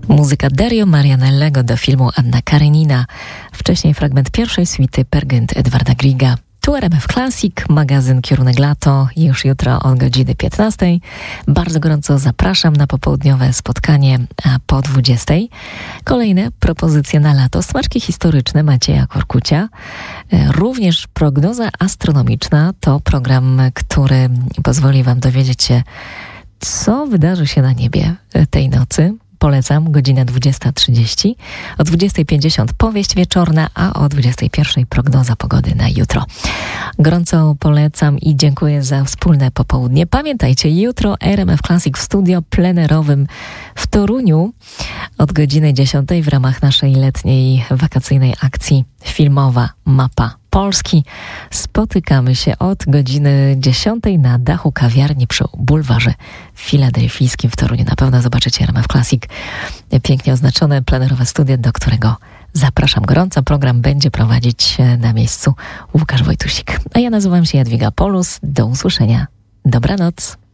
Muzyka Dario Marianellego do filmu Anna Karenina. Wcześniej fragment pierwszej suity Per Gynt Edwarda Grieга. Tu RMF Classic, magazyn Kierunek Lato. Już jutro o godziny 15. Bardzo gorąco zapraszam na popołudniowe spotkanie po 20. Kolejne propozycje na lato. Smaczki historyczne Macieja Korkucia. Również prognoza astronomiczna. To program, który pozwoli Wam dowiedzieć się, co wydarzy się na niebie tej nocy. Polecam, godzina 20:30. O 20:50 powieść wieczorna, a o 21:00 prognoza pogody na jutro. Gorąco polecam i dziękuję za wspólne popołudnie. Pamiętajcie, jutro RMF Classic w studio plenerowym w Toruniu od godziny 10:00 w ramach naszej letniej wakacyjnej akcji filmowa Mapa Polski. Spotykamy się od godziny 10:00 na dachu kawiarni przy bulwarze filadelfijskim w Toruniu. Na pewno zobaczycie RMF Classic. Pięknie oznaczone plenerowe studio, do którego zapraszam gorąco. Program będzie prowadzić na miejscu Łukasz Wojtusik. A ja nazywam się Jadwiga Polus. Do usłyszenia. Dobranoc.